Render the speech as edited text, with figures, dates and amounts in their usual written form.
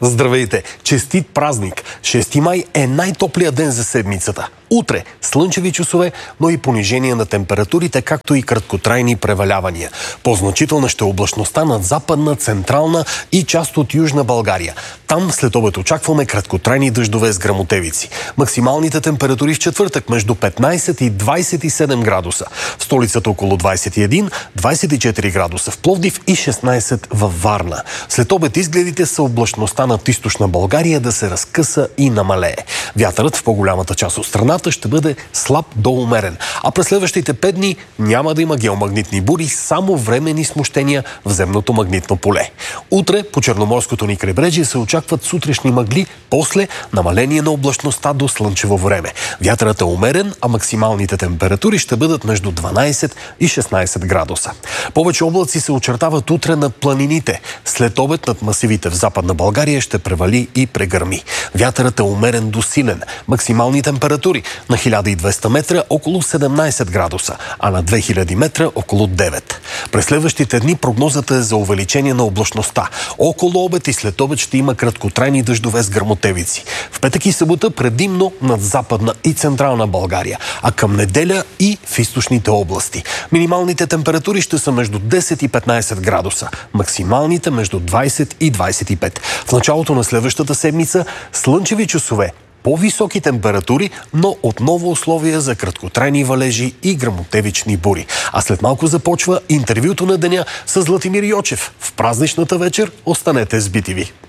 Здравейте! Честит празник! 6 май е най-топлият ден за седмицата. Утре слънчеви часове, но и понижение на температурите, както и краткотрайни превалявания. По-значителна ще е облачността над Западна, Централна и част от Южна България. Там след обед очакваме краткотрайни дъждове с гръмотевици. Максималните температури в четвъртък между 15 и 27 градуса. В столицата около 21, 24 градуса в Пловдив и 16 във Варна. След обед изгледите са облачността над източна България да се разкъса и намалее. Вятърът в по-голямата част от страната ще бъде слаб до умерен. А през следващите 5 дни няма да има геомагнитни бури, само временни смущения в земното магнитно поле. Утре по Черноморското ни крайбрежие се очакват сутрешни мъгли, после намаление на облачността до слънчево време. Вятърът е умерен, а максималните температури ще бъдат между 12 и 16 градуса. Повече облаци се очертават утре на планините. След обед над масивите в Западна България ще превали и прегърми. Вятърът е умерен до силен. Максимални температури на 1200 метра около 17 градуса, а на 2000 метра около 9. През следващите дни прогнозата е за увеличение на облачността. Около обед и след обед ще има краткотрайни дъждове с гръмотевици. В петък и събота предимно над Западна и Централна България, а към неделя и в източните области. Минималните температури ще са между 10 и 15 градуса, максималните между 20 и 25. В началото на следващата седмица слънчеви часове, по-високи температури, но отново условия за краткотрайни валежи и гръмотевични бури. А след малко започва интервюто на деня с Златимир Йочев. В празничната вечер останете с BTV.